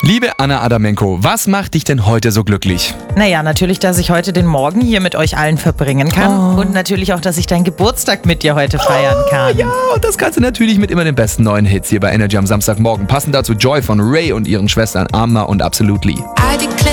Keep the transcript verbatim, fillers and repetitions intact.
Liebe Anna Adamenko, was macht dich denn heute so glücklich? Naja, natürlich, dass ich heute den Morgen hier mit euch allen verbringen kann. Oh. Und natürlich auch, dass ich deinen Geburtstag mit dir heute feiern kann. Oh, ja, und das kannst du natürlich mit immer den besten neuen Hits hier bei Energy am Samstagmorgen. Passend dazu Joy von Ray und ihren Schwestern Amma und Absolutely.